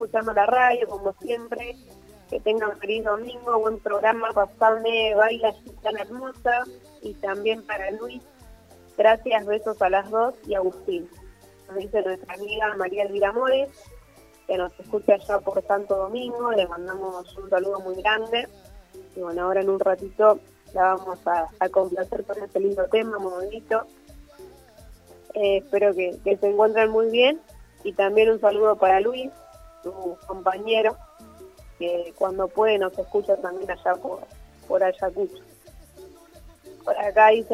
escuchando la radio, como siempre. Que tengan un feliz domingo, buen programa, pasarme, baila tan hermosa. Y también para Luis, gracias, besos a las dos y Agustín. Nos dice nuestra amiga María Elvira Mores, que nos escucha ya por Santo Domingo, le mandamos un saludo muy grande. Y bueno, ahora en un ratito la vamos a complacer con este lindo tema, muy bonito. Espero que se encuentren muy bien. Y también un saludo para Luis, su compañero, que cuando puede nos escucha también allá por Ayacucho. Por acá dice,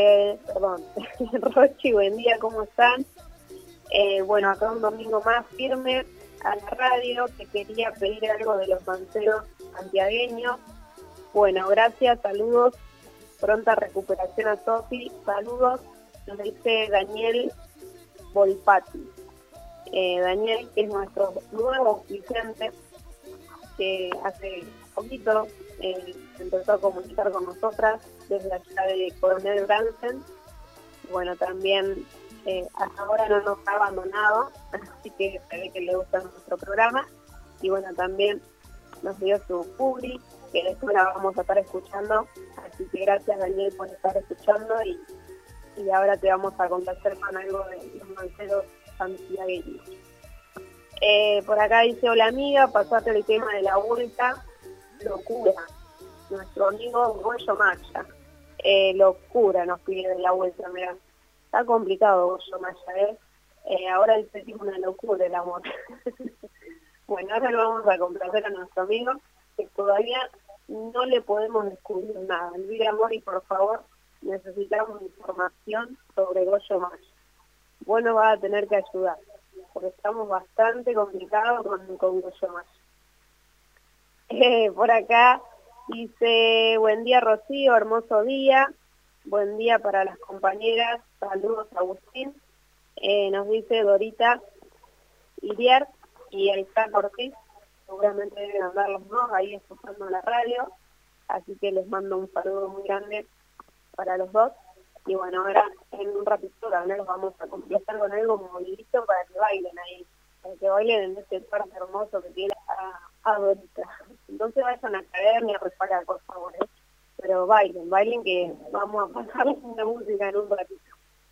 Rochi, buen día, ¿cómo están? Bueno, acá un domingo más firme a la radio, que quería pedir algo de los manceros santiagueños. Bueno, gracias, saludos, pronta recuperación a Sofi, saludos, nos dice Daniel Volpati. Daniel es nuestro nuevo oficiante, que hace poquito empezó a comunicar con nosotras desde la ciudad de Coronel Bransen. Bueno, también hasta ahora no nos ha abandonado, así que se ve que le gusta nuestro programa. Y bueno, también nos dio su publi, que después la vamos a estar escuchando. Así que gracias, Daniel, por estar escuchando y ahora te vamos a complacer con algo de los manceros santiagueños. Por acá dice, hola amiga, pasate el tema de la vuelta, locura. Nuestro amigo Goyo Maya, locura nos pide de la vuelta, mira. Está complicado Goyo Maya, ahora dice que es una locura el amor. Bueno, ahora lo vamos a complacer a nuestro amigo, que todavía no le podemos descubrir nada. Elvira Mori, por favor, necesitamos información sobre Goyo Maya. Bueno, va a tener que ayudar, porque estamos bastante complicados con Goyo Maya. Por acá dice, buen día Rocío, hermoso día, buen día para las compañeras, saludos Agustín. Nos dice Dorita Iriar y el Fran Ortiz, seguramente deben andar los dos ahí escuchando la radio, así que les mando un saludo muy grande para los dos. Y bueno, ahora en un ratito también los vamos a completar con algo movilito para que bailen ahí, para que bailen en este parque hermoso que tiene a Dorita. Entonces vayan a caer ni a reparar, por favor, pero bailen que vamos a pasar una música en un ratito.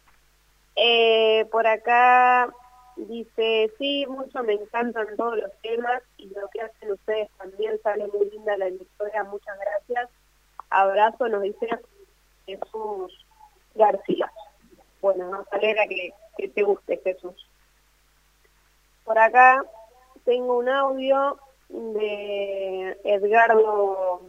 Por acá dice, sí, mucho me encantan todos los temas y lo que hacen ustedes también sale muy linda la emisora, muchas gracias. Abrazo, nos dice Jesús García. Bueno, nos alegra que te guste, Jesús. Por acá tengo un audio de Edgardo,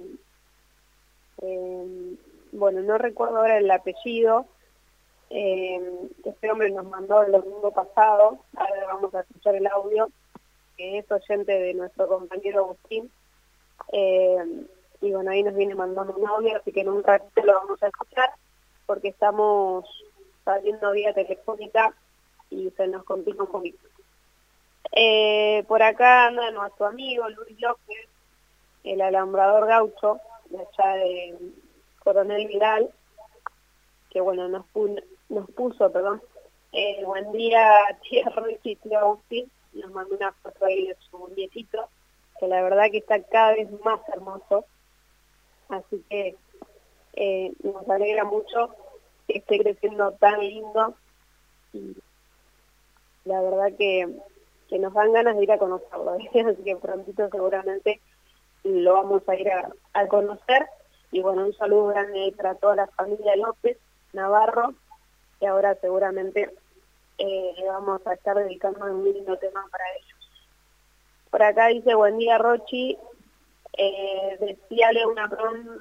bueno, no recuerdo ahora el apellido, este hombre nos mandó el domingo pasado, ahora vamos a escuchar el audio, que es oyente de nuestro compañero Agustín, y bueno, ahí nos viene mandando un audio, así que en un ratito lo vamos a escuchar, porque estamos saliendo vía telefónica y se nos complica un poquito. Por acá anda nuestro amigo Luis López, el alambrador gaucho, de allá de Coronel Vidal, que bueno, nos puso, buen día, tía Rochi, tío Agustín, nos mandó una foto ahí de su nietito, que la verdad que está cada vez más hermoso, así que nos alegra mucho que esté creciendo tan lindo, y la verdad que nos dan ganas de ir a conocerlo, así que prontito seguramente lo vamos a ir a conocer. Y bueno, un saludo grande para toda la familia López Navarro, que ahora seguramente le vamos a estar dedicando un lindo tema para ellos. Por acá dice, buen día Rochi, decíale una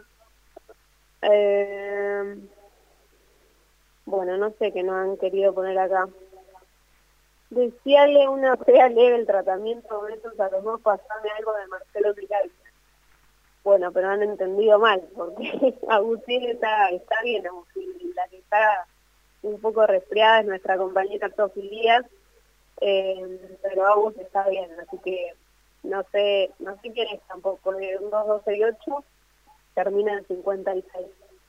bueno, no sé qué nos han querido poner acá. Decíale una fea leve el tratamiento de estos a los dos, pasarme algo de Marcelo Pical. Bueno, pero han entendido mal, porque Agustín está bien, Agustín. La que está un poco resfriada es nuestra compañera Sofi Díaz, pero Agus está bien, así que no sé quién es tampoco, porque un 2268 termina en 56.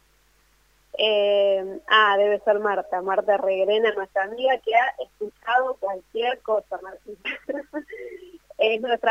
Debe ser Marta Regrena, nuestra amiga que ha escuchado cualquier cosa, Martita. Es nuestra